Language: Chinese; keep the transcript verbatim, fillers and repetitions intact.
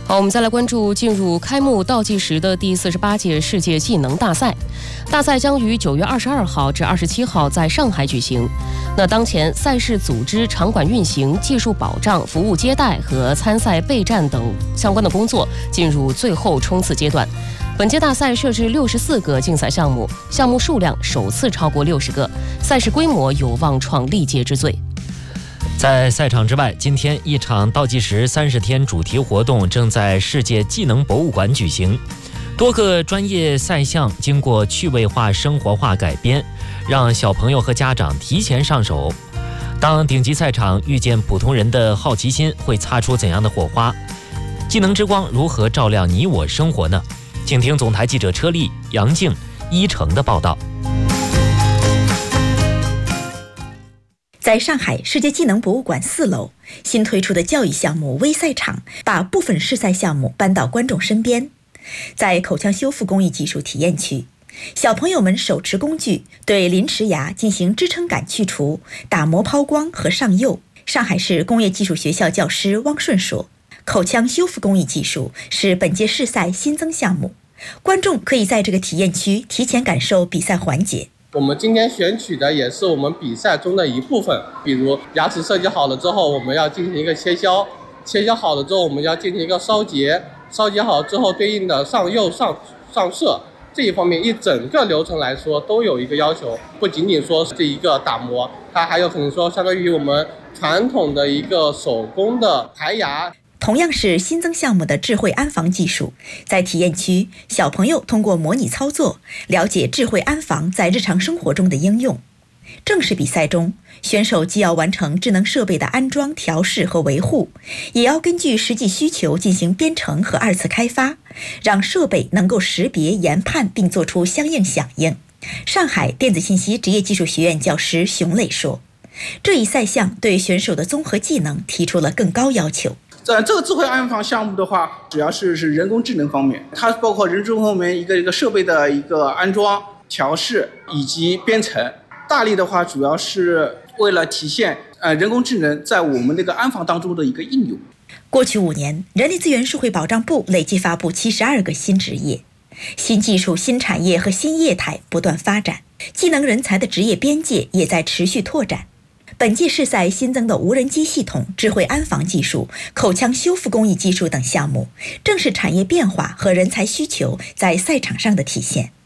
好，我们再来关注进入开幕倒计时的第四十八届世界技能大赛。大赛将于九月二十二号至二十七号在上海举行。那当前赛事组织、场馆运行、技术保障、服务接待和参赛备战等相关的工作进入最后冲刺阶段。本届大赛设置六十四个竞赛项目，项目数量首次超过六十个，赛事规模有望创历届之最。 在赛场之外，今天一场倒计时三十天主题活动正在世界技能博物馆举行。多个专业赛项经过趣味化、生活化改编，让小朋友和家长提前上手。当顶级赛场遇见普通人的好奇心，会擦出怎样的火花？技能之光如何照亮你我生活呢？请听总台记者车丽、杨静、一成的报道。 在上海世界技能博物馆四楼，新推出的教育项目微赛场把部分试赛项目搬到观众身边。在口腔修复工艺技术体验区，小朋友们手持工具对临池牙进行支撑杆去除、打磨抛光和上釉。上海市工业技术学校教师汪顺说，口腔修复工艺技术是本届试赛新增项目，观众可以在这个体验区提前感受比赛环节。 我们今天选取的也是我们比赛中的一部分，比如牙齿设计好了之后，我们要进行一个切削，切削好了之后，我们要进行一个烧结，烧结好之后对应的上釉、上上色，这一方面一整个流程来说都有一个要求，不仅仅说是一个打磨，它还有可能说相当于我们传统的一个手工的排牙。 同样是新增项目的智慧安防技术，在体验区，小朋友通过模拟操作，了解智慧安防在日常生活中的应用。正式比赛中，选手既要完成智能设备的安装、调试和维护，也要根据实际需求进行编程和二次开发，让设备能够识别、研判并做出相应响应。上海电子信息职业技术学院教师熊磊说，这一赛项对选手的综合技能提出了更高要求。 呃，这个智慧安防项目的话，主要是是人工智能方面，它包括人工方面一个一个设备的一个安装、调试以及编程。大力的话，主要是为了体现呃人工智能在我们那个安防当中的一个应用。 过去五年，人力资源社会保障部累计发布七十二个新职业，新技术、新产业和新业态不断发展，技能人才的职业边界也在持续拓展。本届试赛新增的无人机系统、智慧安防技术、口腔修复工艺技术等项目，正是产业变化和人才需求在赛场上的体现。